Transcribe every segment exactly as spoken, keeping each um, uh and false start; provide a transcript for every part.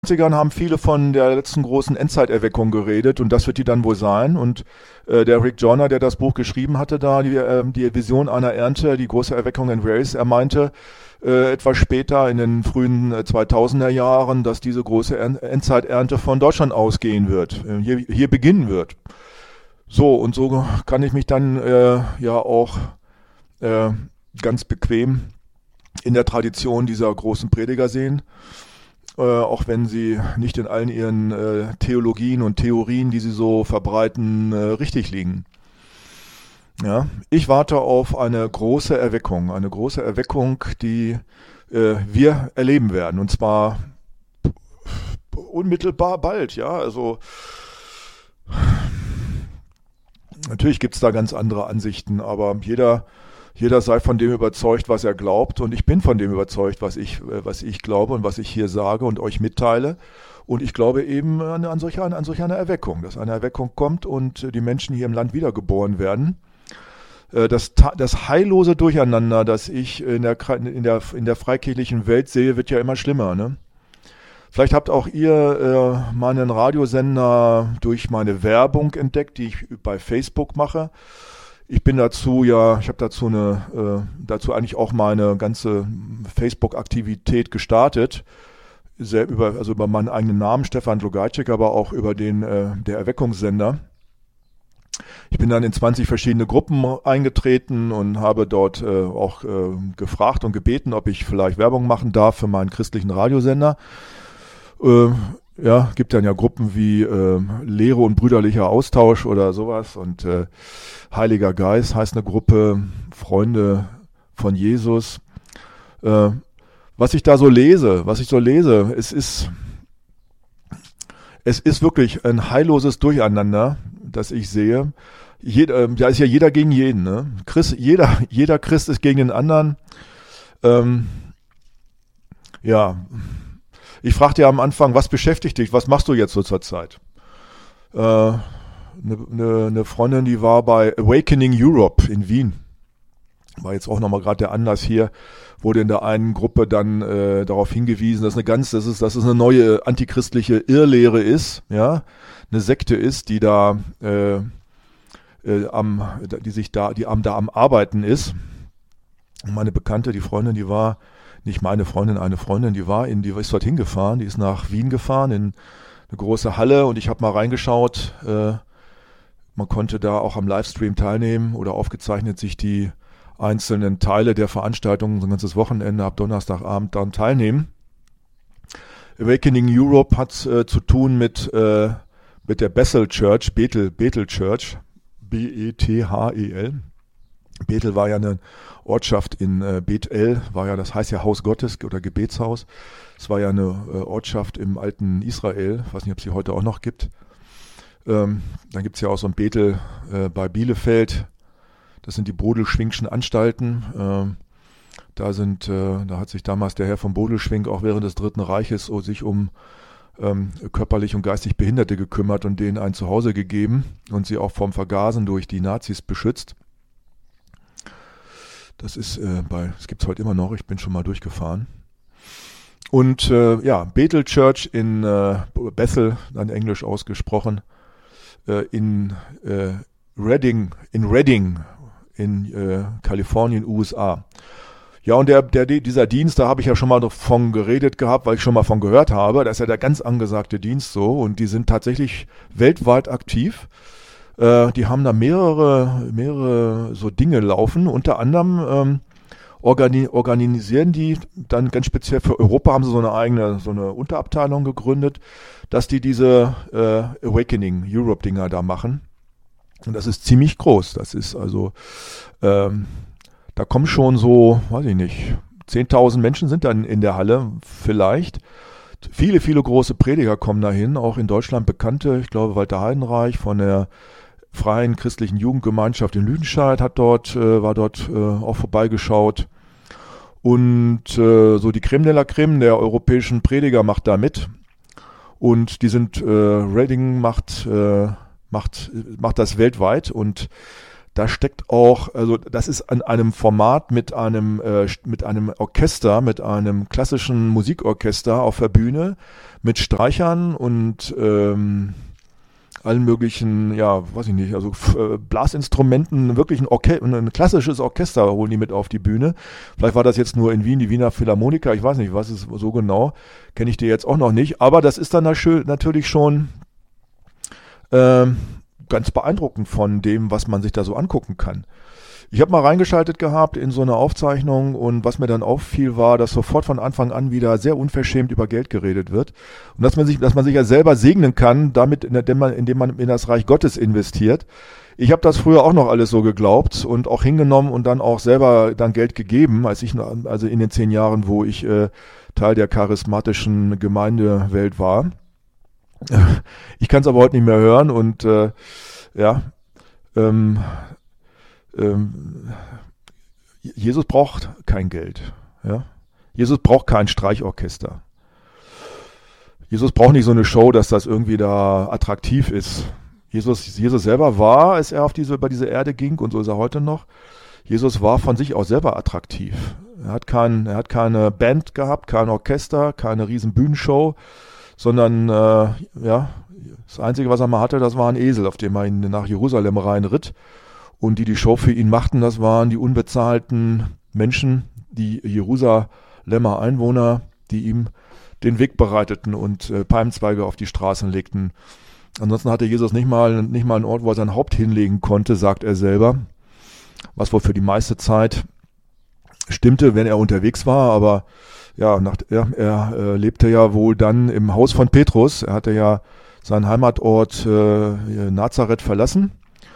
neunzigern haben viele von der letzten großen Endzeiterweckung geredet und das wird die dann wohl sein. Und äh, der Rick Joyner, der das Buch geschrieben hatte, da die, äh, die Vision einer Ernte, die große Erweckung in Wales, er meinte äh, etwas später in den frühen äh, zweitausender Jahren, dass diese große er- Endzeiternte von Deutschland ausgehen wird, äh, hier, hier beginnen wird. So, und so kann ich mich dann äh, ja auch äh, ganz bequem in der Tradition dieser großen Prediger sehen. Äh, auch wenn sie nicht in allen ihren äh, Theologien und Theorien, die sie so verbreiten, äh, richtig liegen. Ja, ich warte auf eine große Erweckung, eine große Erweckung, die äh, wir erleben werden, und zwar unmittelbar bald. Ja, also natürlich gibt es da ganz andere Ansichten, aber jeder Jeder sei von dem überzeugt, was er glaubt, und ich bin von dem überzeugt, was ich, was ich glaube und was ich hier sage und euch mitteile. Und ich glaube eben an, an, solch eine, an solch eine Erweckung, dass eine Erweckung kommt und die Menschen hier im Land wiedergeboren werden. Das, das heillose Durcheinander, das ich in der, in der, in der freikirchlichen Welt sehe, wird ja immer schlimmer, ne? Vielleicht habt auch ihr äh, meinen Radiosender durch meine Werbung entdeckt, die ich bei Facebook mache. Ich bin dazu ja, ich habe dazu eine, äh, dazu eigentlich auch meine ganze Facebook-Aktivität gestartet, sehr über, also über meinen eigenen Namen, Stefan Logajczyk, aber auch über den äh, der Erweckungssender. Ich bin dann in zwanzig verschiedene Gruppen eingetreten und habe dort äh, auch äh, gefragt und gebeten, ob ich vielleicht Werbung machen darf für meinen christlichen Radiosender. Äh, Ja, gibt dann ja Gruppen wie äh, Lehre und brüderlicher Austausch oder sowas, und äh, Heiliger Geist heißt eine Gruppe, Freunde von Jesus. Äh, was ich da so lese, was ich so lese, es ist, es ist wirklich ein heilloses Durcheinander, das ich sehe. Jeder, da ist ja jeder gegen jeden, ne? Christ, jeder, jeder Christ ist gegen den anderen. Ähm, ja. Ich fragte ja am Anfang, was beschäftigt dich, was machst du jetzt so zur Zeit? Eine äh, ne, ne Freundin, die war bei Awakening Europe in Wien. War jetzt auch nochmal gerade der Anlass hier, wurde in der einen Gruppe dann äh, darauf hingewiesen, dass eine ganz, das ist, dass es eine neue antichristliche Irrlehre ist, ja, eine Sekte ist, die da, äh, äh, am, die sich da, die am da am Arbeiten ist. Und meine Bekannte, die Freundin, die war nicht meine Freundin, eine Freundin, die war in, die ist dorthin gefahren, die ist nach Wien gefahren in eine große Halle, und ich habe mal reingeschaut, äh, man konnte da auch am Livestream teilnehmen oder aufgezeichnet sich die einzelnen Teile der Veranstaltung, so ein ganzes Wochenende ab Donnerstagabend dann teilnehmen. Awakening Europe hat äh, zu tun mit, äh, mit der Bethel Church, Bethel, Bethel Church, B E T H E L. Bethel war ja eine Ortschaft in äh, Bethel, war ja, das heißt ja Haus Gottes oder Gebetshaus. Es war ja eine äh, Ortschaft im alten Israel, ich weiß nicht, ob es sie heute auch noch gibt. Ähm, dann gibt es ja auch so ein Bethel äh, bei Bielefeld, das sind die Bodelschwingschen Anstalten. Ähm, da sind, äh, da hat sich damals der Herr von Bodelschwingh auch während des Dritten Reiches oh, sich um ähm, körperlich und geistig Behinderte gekümmert und denen ein Zuhause gegeben und sie auch vom Vergasen durch die Nazis beschützt. Das ist äh, bei, das gibt's heute immer noch, ich bin schon mal durchgefahren. Und äh, ja, Bethel Church in äh, Bethel, dann Englisch ausgesprochen, äh, in äh, Redding, in Redding, in äh, Kalifornien, U S A. Ja, und der, der, dieser Dienst, da habe ich ja schon mal davon geredet gehabt, weil ich schon mal von gehört habe. Das ist ja der ganz angesagte Dienst so, und die sind tatsächlich weltweit aktiv. Die haben da mehrere, mehrere so Dinge laufen. Unter anderem ähm, organi- organisieren die dann ganz speziell für Europa, haben sie so eine eigene, so eine Unterabteilung gegründet, dass die diese äh, Awakening Europe Dinger da machen. Und das ist ziemlich groß. Das ist also, ähm, da kommen schon so, weiß ich nicht, zehntausend Menschen sind dann in der Halle vielleicht. Viele, viele große Prediger kommen dahin, auch in Deutschland bekannte. Ich glaube, Walter Heidenreich von der Freien Christlichen Jugendgemeinschaft in Lüdenscheid hat dort, äh, war dort äh, auch vorbeigeschaut. Und äh, so die Creme de la Creme der europäischen Prediger macht da mit. Und die sind, äh, Redding macht, äh, macht, macht das weltweit. Und da steckt auch, also das ist an einem Format mit einem äh, mit einem Orchester, mit einem klassischen Musikorchester auf der Bühne, mit Streichern und ähm, allen möglichen, ja, weiß ich nicht, also äh, Blasinstrumenten, wirklich ein, Orche- ein klassisches Orchester holen die mit auf die Bühne. Vielleicht war das jetzt nur in Wien, die Wiener Philharmoniker, ich weiß nicht, was ist so genau, kenne ich die jetzt auch noch nicht, aber das ist dann natürlich schon ähm, ganz beeindruckend von dem, was man sich da so angucken kann. Ich habe mal reingeschaltet gehabt in so eine Aufzeichnung und was mir dann auffiel, war, dass sofort von Anfang an wieder sehr unverschämt über Geld geredet wird und dass man sich, dass man sich ja selber segnen kann, damit, indem man, indem man in das Reich Gottes investiert. Ich habe das früher auch noch alles so geglaubt und auch hingenommen und dann auch selber dann Geld gegeben, als ich, also in den zehn Jahren, wo ich äh, Teil der charismatischen Gemeindewelt war. Ich kann es aber heute nicht mehr hören und äh, ja, ähm, ähm, Jesus braucht kein Geld. Ja? Jesus braucht kein Streichorchester. Jesus braucht nicht so eine Show, dass das irgendwie da attraktiv ist. Jesus, Jesus selber war, als er auf diese, über diese Erde ging, und so ist er heute noch, Jesus war von sich aus selber attraktiv. Er hat, kein, er hat keine Band gehabt, kein Orchester, keine riesen Bühnenshow, sondern äh, ja, das Einzige, was er mal hatte, das war ein Esel, auf dem er ihn nach Jerusalem reinritt. Und die die Show für ihn machten, das waren die unbezahlten Menschen, die Jerusalemer Einwohner, die ihm den Weg bereiteten und äh, Palmzweige auf die Straßen legten. Ansonsten hatte Jesus nicht mal, nicht mal einen Ort, wo er sein Haupt hinlegen konnte, sagt er selber. Was wohl für die meiste Zeit stimmte, wenn er unterwegs war, aber ja, nach, ja er äh, lebte ja wohl dann im Haus von Petrus. Er hatte ja seinen Heimatort äh, Nazareth verlassen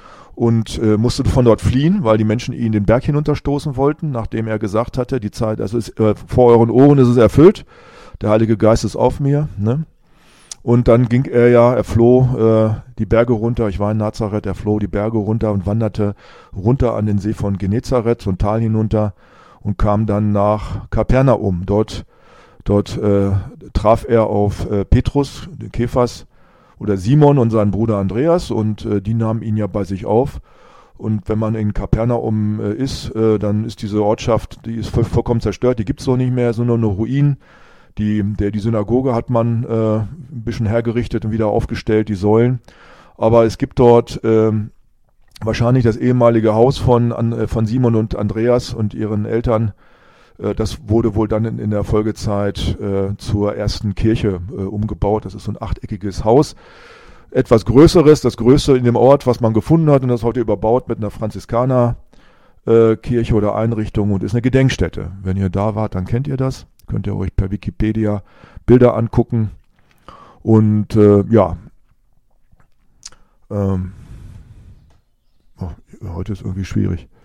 und äh, musste von dort fliehen, weil die Menschen ihn den Berg hinunterstoßen wollten, nachdem er gesagt hatte, die Zeit, also ist, äh, vor euren Ohren ist es erfüllt, der Heilige Geist ist auf mir, ne? Und dann ging er ja, er floh äh, die Berge runter, ich war in Nazareth, er floh die Berge runter und wanderte runter an den See von Genezareth, so ein Tal hinunter und kam dann nach Kapernaum. Dort, dort äh, traf er auf äh, Petrus, den Kephas, oder Simon und seinen Bruder Andreas und äh, die nahmen ihn ja bei sich auf. Und wenn man in Kapernaum äh, ist, äh, dann ist diese Ortschaft, die ist voll, vollkommen zerstört, die gibt's so nicht mehr, so nur eine Ruin. Die, der, die Synagoge hat man äh, ein bisschen hergerichtet und wieder aufgestellt, die Säulen. Aber es gibt dort äh, wahrscheinlich das ehemalige Haus von, an, von Simon und Andreas und ihren Eltern. Äh, das wurde wohl dann in, in der Folgezeit äh, zur ersten Kirche äh, umgebaut. Das ist so ein achteckiges Haus. Etwas größeres, das größte in dem Ort, was man gefunden hat. Und das ist heute überbaut mit einer Franziskaner äh, Kirche oder Einrichtung und ist eine Gedenkstätte. Wenn ihr da wart, dann kennt ihr das. Könnt ihr euch per Wikipedia Bilder angucken. Und äh, ja, ähm, oh, heute ist irgendwie schwierig.